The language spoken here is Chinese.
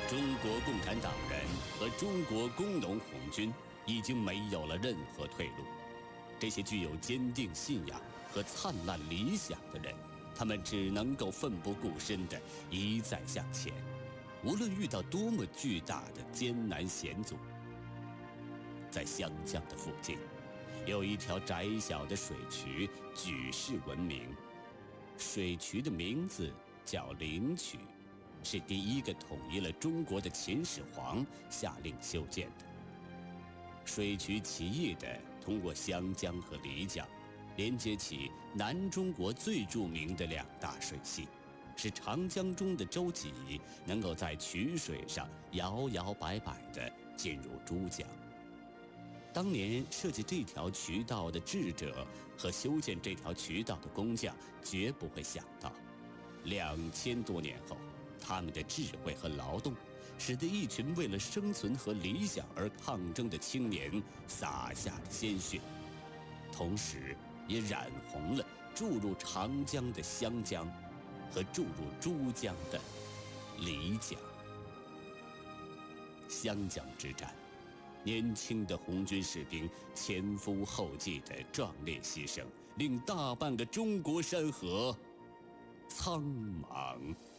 中国共产党人和中国工农红军已经没有了任何退路。这些具有坚定信仰和灿烂理想的人，他们只能够奋不顾身地一再向前，无论遇到多么巨大的艰难险阻。在湘江的附近，有一条窄小的水渠举世闻名，水渠的名字叫灵渠，是第一个统一了中国的秦始皇下令修建的。水渠奇异地通过湘江和漓江，连接起南中国最著名的两大水系，使长江中的舟楫能够在渠水上摇摇摆摆地进入珠江。当年设计这条渠道的智者和修建这条渠道的工匠绝不会想到，2000多年后，他们的智慧和劳动使得一群为了生存和理想而抗争的青年洒下了鲜血，同时也染红了注入长江的湘江和注入珠江的漓江。湘江之战，年轻的红军士兵前赴后继的壮烈牺牲，令大半个中国山河苍茫。